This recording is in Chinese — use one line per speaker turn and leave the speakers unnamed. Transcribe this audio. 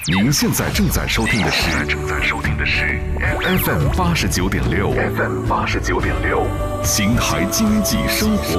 您现在正在收听的是 FM 89.6， FM 89.6，邢台经济生活